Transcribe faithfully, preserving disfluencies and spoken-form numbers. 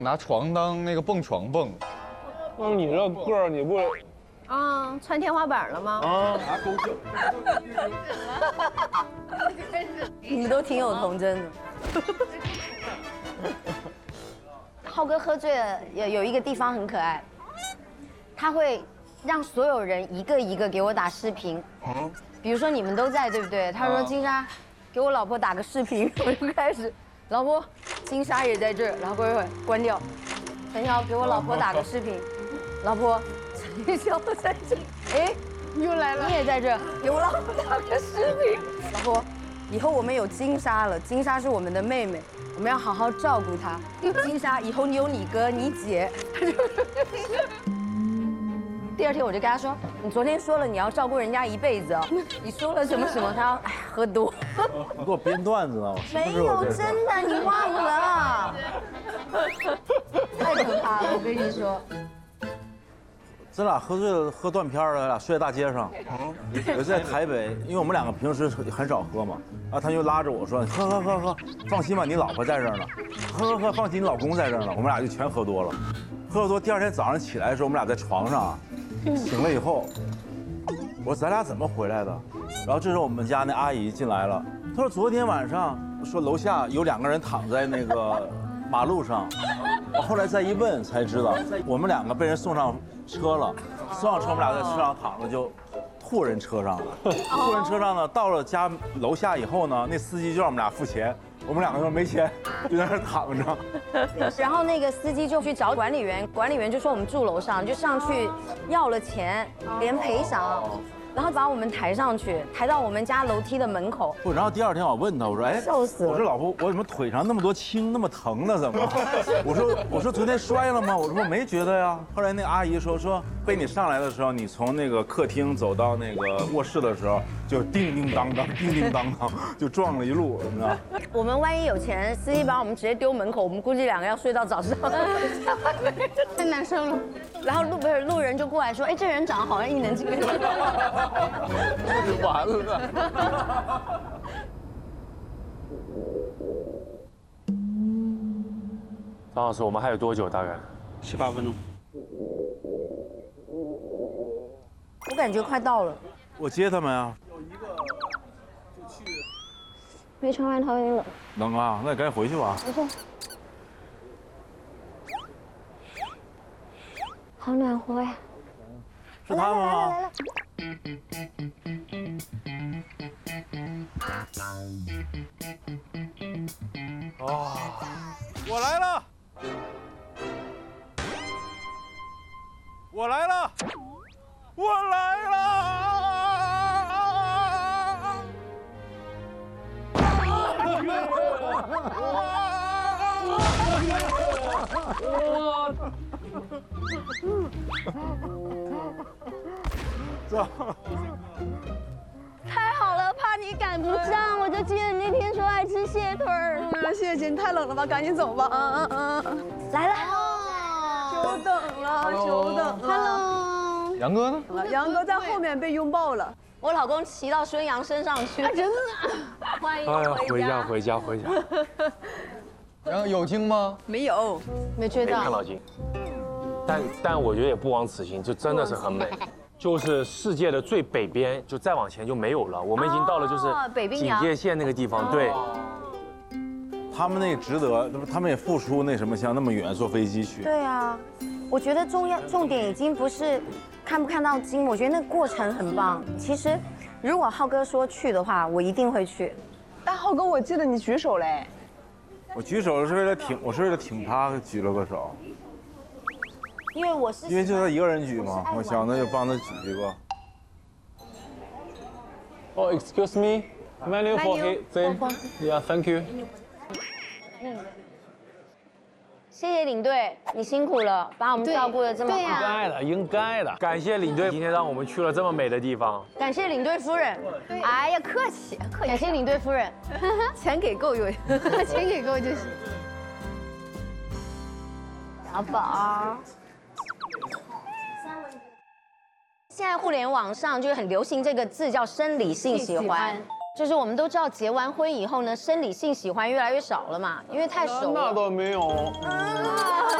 拿床当那个蹦床蹦。 那你这个儿你不啊，穿天花板了吗？ 啊？ 你们都挺有童真的。浩哥喝醉了，有有一个地方很可爱，他会让所有人一个一个给我打视频。比如说你们都在，对不对？他说金莎，给我老婆打个视频，我就开始，老婆，金莎也在这儿，然后过一会儿关掉，陈瑶给我老婆打个视频，老婆，陈晓在这，哎，又来了，你也在这儿，给我老婆打个视频，老婆，以后我们有金莎了，金莎是我们的妹妹。我们要好好照顾她。金莎，以后你有你哥、你姐。第二天我就跟他说：“你昨天说了你要照顾人家一辈子哦，你说了什么什么？”他说：“哎，喝多。” 你给我编段子呢？ 没有，真的，你忘了。太可怕了，我跟你说。 咱俩喝醉了，喝断片了，咱俩睡在大街上。有一次在台北，因为我们两个平时很少喝嘛，然后他就拉着我说：“喝喝喝喝，放心吧，你老婆在这儿呢。喝喝喝，放心，你老公在这儿呢。”我们俩就全喝多了，喝多。第二天早上起来的时候，我们俩在床上醒了以后，我说：“咱俩怎么回来的？”然后这时候我们家那阿姨进来了，她说：“昨天晚上说楼下有两个人躺在那个马路上。”我后来再一问才知道，我们两个被人送上车了，送上车我们俩在车上躺着就吐人车上了，吐人车上呢，到了家楼下以后呢，那司机就让我们俩付钱，我们两个说没钱，就在那儿躺着。 然后那个司机就去找管理员，管理员就说我们住楼上，就上去要了钱，连赔偿。然后把我们抬上去，抬到我们家楼梯的门口。 不，然后第二天我问他，我说，哎， 笑死了。 我说老婆，我怎么腿上那么多青，那么疼呢？怎么？我说我说昨天摔了吗？我说我没觉得呀。后来那个阿姨说说背你上来的时候，你从那个客厅走到那个卧室的时候，就叮叮当当，叮叮当当，就撞了一路，你知道？ 我们万一有钱，司机把我们直接丢门口，我们估计两个要睡到早上。太难受了。然后路不是路人就过来说，哎，这人长得好像伊能静。 完了。张老师，我们还有多久？大概十八分钟。 我感觉快到了。 我接他们啊。 没穿外套有点冷。 冷啊，那你赶紧回去吧。 没错。好暖和呀。 是他们吗？ 来了来了。 哦，我来了，我来了，我来了！走。 太好了，怕你赶不上，我就记得你那天说爱吃蟹腿儿。 谢谢姐，太冷了吧，赶紧走吧。嗯嗯嗯， 来了， 久等了，久等了。 Hello， 杨哥呢？ 杨哥在后面被拥抱了。 我老公骑到孙杨身上去，真的。欢迎哎呀， 回家， 回家，回家，回家。 杨有精吗？ 没有， 没追到。 看到金，但但我觉得也不枉此行，就真的是很美。就是世界的最北边，就再往前就没有了。我们已经到了就是警戒线那个地方，对。 他们那值得，他们也付出那什么，像那么远坐飞机去。 对啊，我觉得重要重点已经不是看不看到金，我觉得那过程很棒。其实，如果浩哥说去的话，我一定会去。 但浩哥，我记得你举手嘞。 我举手是为了挺，我是为了挺他举了个手。 因为我是因为就他一个人举嘛，我想那就帮他举一个。 Oh, excuse me, menu for him. Yeah, thank you. 谢谢领队，你辛苦了，把我们照顾的这么好。 应该的，应该的。感谢领队今天让我们去了这么美的地方。 感谢领队夫人。哎呀，客气，客气。感谢领队夫人，钱给够就，钱给够就行。小宝。现在互联网上就是很流行这个字叫生理性喜欢，就是我们都知道结完婚以后呢，生理性喜欢越来越少了嘛，因为太熟了。 那倒没有。